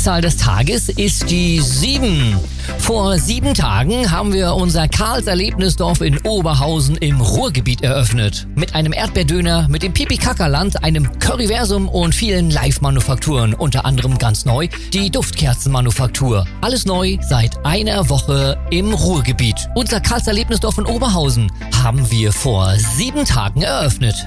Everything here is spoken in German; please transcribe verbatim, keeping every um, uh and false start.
Zahl des Tages ist die sieben. Vor sieben Tagen haben wir unser Karls Erlebnisdorf in Oberhausen im Ruhrgebiet eröffnet. Mit einem Erdbeerdöner, mit dem Pipi-Kaka-Land, einem Curryversum und vielen Live-Manufakturen. Unter anderem ganz neu die Duftkerzenmanufaktur. Alles neu seit einer Woche im Ruhrgebiet. Unser Karls Erlebnisdorf in Oberhausen haben wir vor sieben Tagen eröffnet.